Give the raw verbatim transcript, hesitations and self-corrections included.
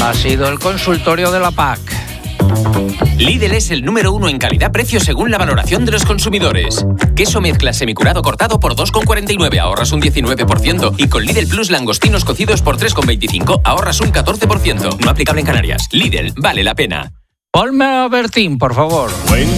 Ha sido el consultorio de la P A C. Lidl es el número uno en calidad-precio según la valoración de los consumidores. Queso mezcla semicurado cortado por dos con cuarenta y nueve, ahorras un diecinueve por ciento. Y con Lidl Plus langostinos cocidos por tres con veinticinco, ahorras un catorce por ciento. No aplicable en Canarias. Lidl, vale la pena. Ponme a Bertín, por favor.